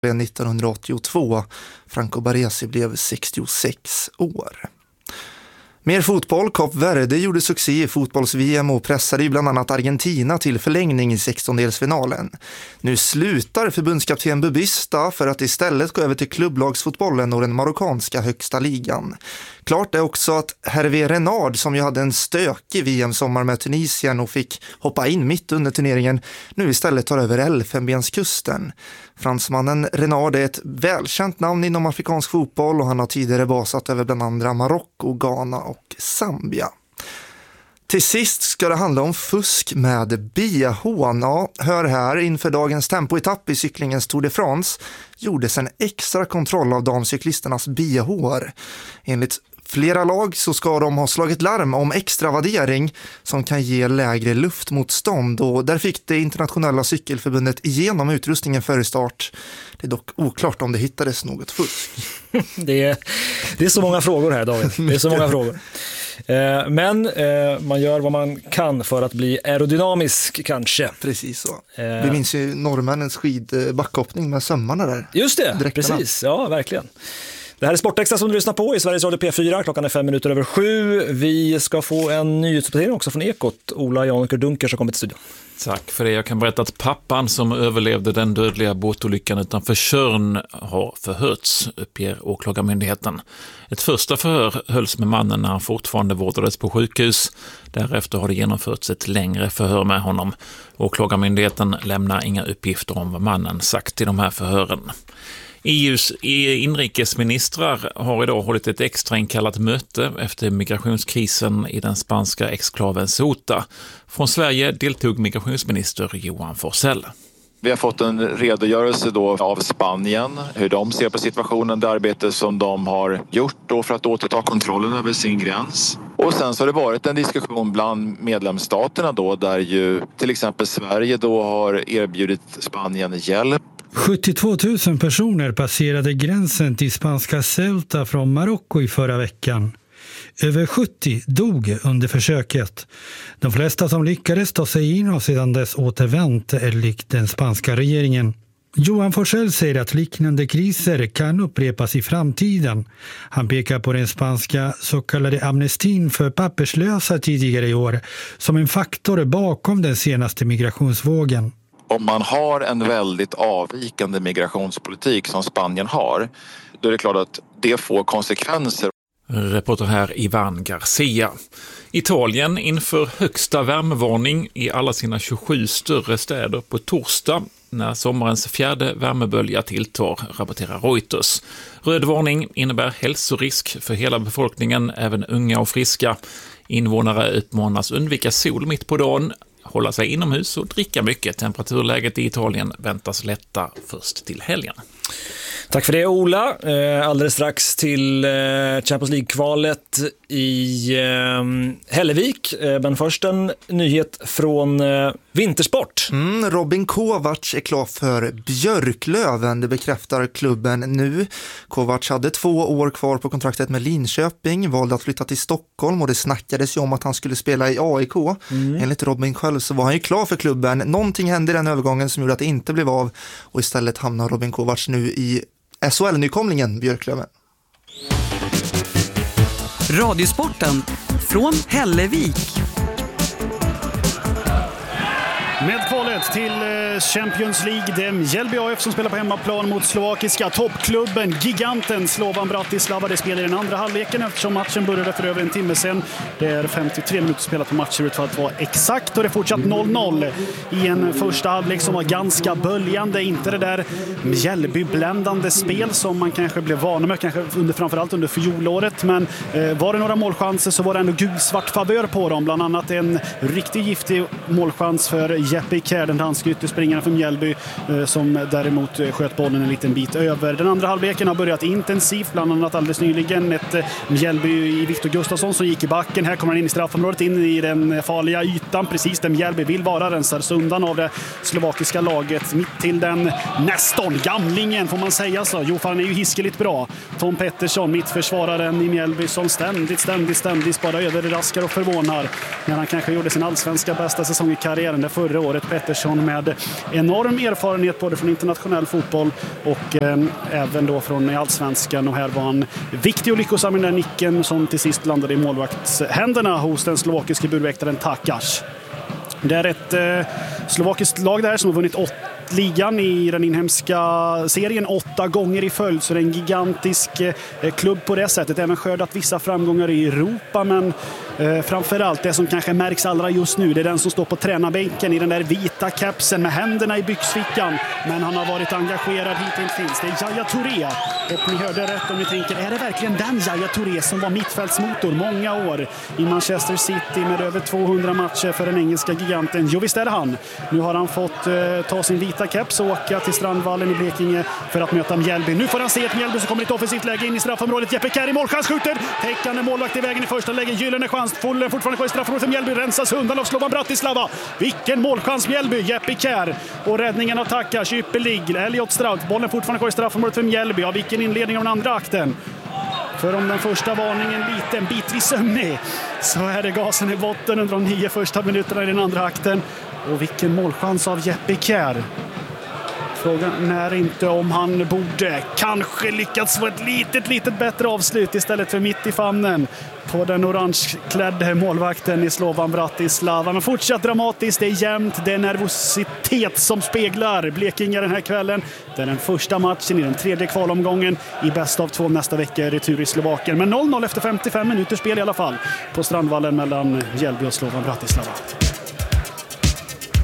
1982. Franco Baresi blev 66 år. Mer fotboll. Kap Verde gjorde succé i fotbolls-VM och pressade ju bland annat Argentina till förlängning i 16-delsfinalen. Nu slutar förbundskapten Bubista för att istället gå över till klubblagsfotbollen och den marockanska högsta ligan. Klart är också att Hervé Renard, som ju hade en stökig VM-sommar med Tunisien och fick hoppa in mitt under turneringen, nu istället tar över Elfenbenskusten. Fransmannen Renard är ett välkänt namn inom afrikansk fotboll och han har tidigare basat över bland andra Marocko, Ghana och Zambia. Till sist ska det handla om fusk med bihån. Ja, hör här, inför dagens tempoetapp i cyklingens Tour de France gjordes en extra kontroll av damcyklisternas bihår. Enligt flera lag så ska de ha slagit larm om extravadering som kan ge lägre luftmotstånd, och där fick det internationella cykelförbundet igenom utrustningen före start. Det är dock oklart om det hittades något fusk. Det är så många frågor här, David. Det är så många frågor. Men man gör vad man kan för att bli aerodynamisk kanske. Precis så. Vi minns ju norrmännens skidbackhoppning med sömmarna där. Just det, dräkterna. Precis. Ja, verkligen. Det här är Sportextra som du lyssnar på i Sveriges Radio P4. Klockan är 5:05. Vi ska få en nyhetsuppdatering också från Ekot. Ola Janker Dunker som kommer till studion. Tack för det. Jag kan berätta att pappan som överlevde den dödliga båtolyckan utanför Tjörn har förhörts, uppger åklagarmyndigheten. Ett första förhör hölls med mannen när han fortfarande vårdades på sjukhus. Därefter har det genomförts ett längre förhör med honom. Åklagarmyndigheten lämnar inga uppgifter om vad mannen sagt i de här förhören. EUs inrikesministrar har idag hållit ett extra inkallat möte efter migrationskrisen i den spanska exklaven Ceuta. Från Sverige deltog migrationsminister Johan Forssell. Vi har fått en redogörelse då av Spanien, hur de ser på situationen, det arbete som de har gjort då för att återta kontrollen över sin gräns. Och sen så har det varit en diskussion bland medlemsstaterna då, där ju till exempel Sverige då har erbjudit Spanien hjälp. 72 000 personer passerade gränsen till spanska Ceuta från Marocko i förra veckan. Över 70 dog under försöket. De flesta som lyckades ta sig in har sedan dess återvänt, enligt den spanska regeringen. Johan Forssell säger att liknande kriser kan upprepas i framtiden. Han pekar på den spanska så kallade amnestin för papperslösa tidigare i år som en faktor bakom den senaste migrationsvågen. Om man har en väldigt avvikande migrationspolitik som Spanien har, då är det klart att det får konsekvenser. Reporter här Ivan Garcia. Italien inför högsta värmevarning i alla sina 27 större städer på torsdag när sommarens fjärde värmebölja tilltar, rapporterar Reuters. Röd varning innebär hälsorisk för hela befolkningen, även unga och friska. Invånare uppmanas undvika sol mitt på dagen, hålla sig inomhus och dricka mycket. Temperaturläget i Italien väntas lätta först till helgen. Tack för det, Ola. Alldeles strax till Champions League-kvalet i Hällevik. Men först en nyhet från Vintersport. Robin Kovacs är klar för Björklöven. Det bekräftar klubben nu. Kovacs hade 2 år kvar på kontraktet med Linköping. Valde att flytta till Stockholm och det snackades ju om att han skulle spela i AIK. Enligt Robin själv så var han ju klar för klubben. Någonting hände i den övergången som gjorde att det inte blev av. Och istället hamnar Robin Kovacs nu i SHL-nykomlingen Björklöven. Radiosporten från Hällevik. Med kvalet till Champions League, det är Mjällby AF som spelar på hemmaplan mot slovakiska toppklubben giganten Slovan Bratislava. Det spelar i den andra halvleken eftersom matchen började för över en timme sedan. Det är 53 minuter spelat på matcher ut för att vara exakt, och det är fortsatt 0-0 i en första halvlek som var ganska böljande. Inte det där Mjällby-bländande spel som man kanske blev van med, kanske framförallt under fjolåret, men var det några målchanser så var det ändå gulsvart favör på dem. Bland annat en riktigt giftig målchans för Jeppe Ikär, den danska ytterspringaren för Mjällby, som däremot sköt bollen en liten bit över. Den andra halvleken har börjat intensivt, bland annat alldeles nyligen ett Mjällby i Viktor Gustafsson som gick i backen. Här kommer han in i straffområdet, in i den farliga ytan, precis där Mjällby vill vara, rensar undan av det slovakiska laget. Mitt till den nästan gamlingen får man säga så. Jo, han är ju hiskeligt bra. Tom Pettersson, mittförsvararen i Mjällby, som ständigt bara överraskar och förvånar när han kanske gjorde sin allsvenska bästa säsong i karriären där förra året. Pettersson med enorm erfarenhet både från internationell fotboll och även då från allsvenskan. Och här var han viktig och lyckosam med den nicken som till sist landade i målvaktshänderna hos den slovakiske burväktaren Takáš. Det är ett slovakiskt lag där som har vunnit ligan i den inhemska serien 8 gånger i följd, så det är en gigantisk klubb på det sättet. Även skördat vissa framgångar i Europa, men framförallt det som kanske märks allra just nu, det är den som står på tränarbänken i den där vita kapsen med händerna i byxfickan, men han har varit engagerad hittills. Det är Yaya Touré, och ni hörde rätt om ni tänker, är det verkligen den Yaya Touré som var mittfältsmotor många år i Manchester City med över 200 matcher för den engelska giganten? Jo, visst är det han. Nu har han fått ta sin vita keps och åka till Strandvallen i Blekinge för att möta Mjällby. Nu får han se ett Mjällby som kommer i ett offensivt läge in i straffområdet. Jeppe Kjær i målchans, skjuter. Täckande målvakt i vägen i första läge. Gyllene chans. Fortfarande kvar i straffområdet för Mjällby. Rensas undan av Slovan Bratislava. Vilken målchans Mjällby. Jeppe Kjær. Och räddningen av Takáš. Ypperlig. Elliot Strout. Bollen fortfarande kvar i straffområdet för Mjällby. Ja, vilken inledning av den andra akten. För om den första varningen bitvis sömnig, så är det gasen i botten under de 9 första minuterna i den andra akten. Och vilken målchans av Jeppe Kjær. Frågan är inte om han borde kanske lyckats få ett litet bättre avslut istället för mitt i famnen på den orangeklädde målvakten i Slovan Bratislava. Men fortsatt dramatiskt, det är jämnt, det är nervositet som speglar Blekinge den här kvällen. Det är den första matchen i den 3:e kvalomgången i bäst av 2 nästa vecka retur i Slovakien. Men 0-0 efter 55 minuter spel i alla fall på Strandvallen mellan Mjällby och Slovan Bratislava.